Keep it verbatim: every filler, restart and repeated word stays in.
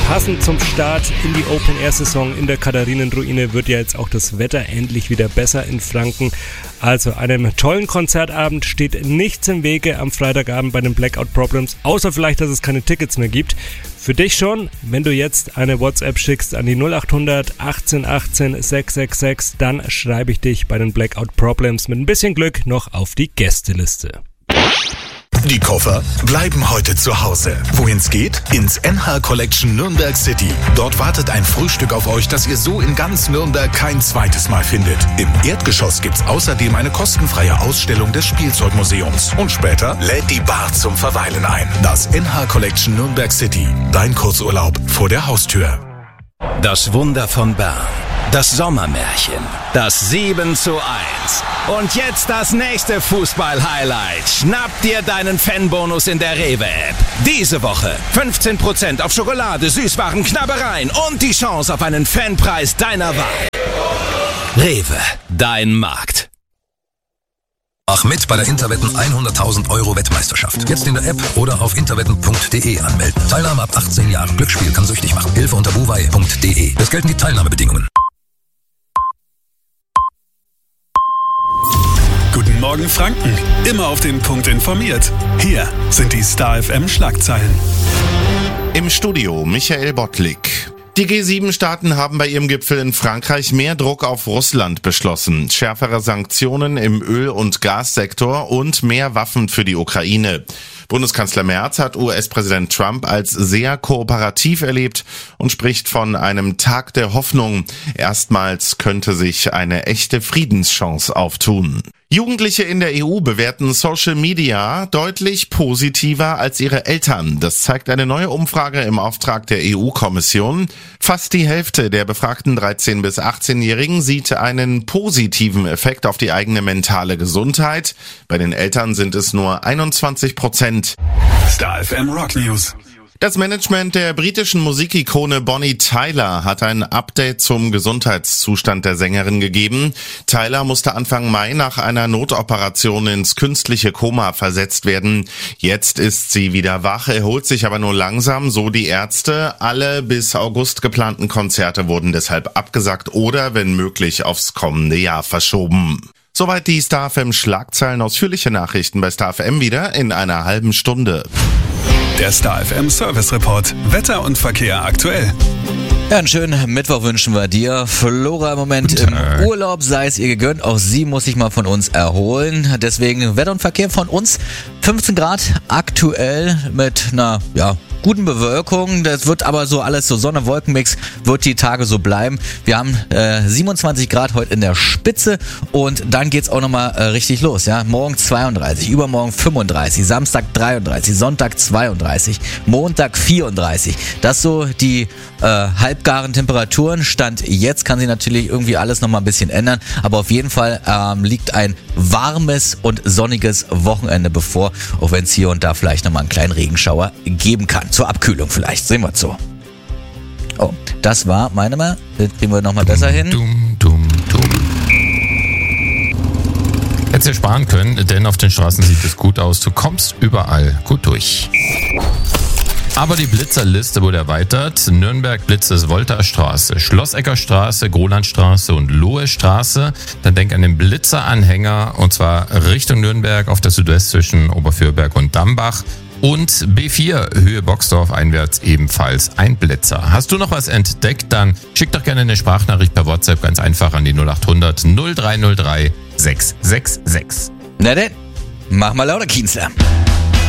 Passend zum Start in die Open-Air-Saison in der Katharinenruine wird ja jetzt auch das Wetter endlich wieder besser in Franken. Also einem tollen Konzertabend steht nichts im Wege am Freitagabend bei den Blackout Problems, außer vielleicht, dass es keine Tickets mehr gibt. Für dich schon, wenn du jetzt eine WhatsApp schickst an die null acht hundert achtzehn achtzehn sechs sechs sechs, dann schreibe ich dich bei den Blackout Problems mit ein bisschen Glück noch auf die Gästeliste. Die Koffer bleiben heute zu Hause. Wohin's geht? Ins N H Collection Nürnberg City. Dort wartet ein Frühstück auf euch, das ihr so in ganz Nürnberg kein zweites Mal findet. Im Erdgeschoss gibt's außerdem eine kostenfreie Ausstellung des Spielzeugmuseums. Und später lädt die Bar zum Verweilen ein. Das N H Collection Nürnberg City. Dein Kurzurlaub vor der Haustür. Das Wunder von Bern. Das Sommermärchen. Das sieben zu eins. Und jetzt das nächste Fußball-Highlight. Schnapp dir deinen Fanbonus in der Rewe-App. Diese Woche fünfzehn Prozent auf Schokolade, Süßwaren, Knabbereien und die Chance auf einen Fanpreis deiner Wahl. Rewe, dein Markt. Mach mit bei der Interwetten hunderttausend Euro Wettmeisterschaft. Jetzt in der App oder auf interwetten punkt de anmelden. Teilnahme ab achtzehn Jahren. Glücksspiel kann süchtig machen. Hilfe unter buwei punkt de. Es gelten die Teilnahmebedingungen. Guten Morgen Franken. Immer auf den Punkt informiert. Hier sind die Star F M Schlagzeilen. Im Studio Michael Bottlik. Die G sieben Staaten haben bei ihrem Gipfel in Frankreich mehr Druck auf Russland beschlossen. Schärfere Sanktionen im Öl- und Gassektor und mehr Waffen für die Ukraine. Bundeskanzler Merz hat U S-Präsident Trump als sehr kooperativ erlebt und spricht von einem Tag der Hoffnung. Erstmals könnte sich eine echte Friedenschance auftun. Jugendliche in der E U bewerten Social Media deutlich positiver als ihre Eltern. Das zeigt eine neue Umfrage im Auftrag der E U-Kommission. Fast die Hälfte der befragten dreizehn- bis achtzehnjährigen sieht einen positiven Effekt auf die eigene mentale Gesundheit. Bei den Eltern sind es nur einundzwanzig Prozent. Star F M Rock News. Das Management der britischen Musikikone Bonnie Tyler hat ein Update zum Gesundheitszustand der Sängerin gegeben. Tyler musste Anfang Mai nach einer Notoperation ins künstliche Koma versetzt werden. Jetzt ist sie wieder wach, erholt sich aber nur langsam, so die Ärzte. Alle bis August geplanten Konzerte wurden deshalb abgesagt oder, wenn möglich, aufs kommende Jahr verschoben. Soweit die Star F M Schlagzeilen. Ausführliche Nachrichten bei Star F M wieder in einer halben Stunde. Der Star F M Service Report. Wetter und Verkehr aktuell. Ja, einen schönen Mittwoch wünschen wir dir. Flora im Moment im Urlaub, sei es ihr gegönnt. Auch sie muss sich mal von uns erholen. Deswegen Wetter und Verkehr von uns. fünfzehn Grad aktuell mit einer, ja, guten Bewölkung. Das wird aber so alles so Sonne-Wolken-Mix, wird die Tage so bleiben. Wir haben äh, siebenundzwanzig Grad heute in der Spitze und dann geht's auch nochmal äh, richtig los. Ja, morgen zweiunddreißig, übermorgen fünfunddreißig, Samstag dreiunddreißig, Sonntag zweiunddreißig, Montag vierunddreißig. Das so die äh, halbgaren Temperaturen. Stand jetzt kann sich natürlich irgendwie alles nochmal ein bisschen ändern, aber auf jeden Fall ähm, liegt ein warmes und sonniges Wochenende bevor, auch wenn es hier und da vielleicht nochmal einen kleinen Regenschauer geben kann. Zur Abkühlung vielleicht, sehen wir so. Oh, das war, meine mal, das kriegen wir nochmal besser hin. Dumm, dumm, dumm. Hättest du sparen können, denn auf den Straßen sieht es gut aus. Du kommst überall gut durch. Aber die Blitzerliste wurde erweitert. Nürnberg blitzt es Voltastraße, Schlosseckerstraße, Grolandstraße und Lohestraße. Dann denk an den Blitzeranhänger und zwar Richtung Nürnberg auf der Südwest zwischen Oberfürberg und Dambach. Und B vier, Höhe Boxdorf einwärts ebenfalls ein Blitzer. Hast du noch was entdeckt, dann schick doch gerne eine Sprachnachricht per WhatsApp ganz einfach an die null acht hundert null drei null drei sechs sechs sechs. Na denn, mach mal lauter, Kienzler.